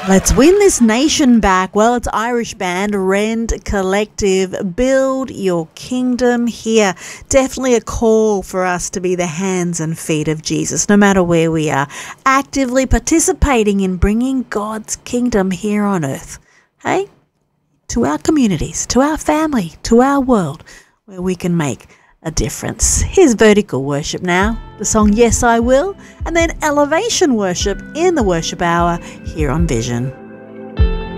Let's win this nation back. Well, it's Irish band Rend Collective. Build your kingdom here. Definitely a call for us to be the hands and feet of Jesus, no matter where we are, actively participating in bringing God's kingdom here on earth. Hey, to our communities, to our family, to our world, where we can make a difference. Here's vertical worship now, the song Yes I Will, and then elevation worship in the worship hour here on Vision.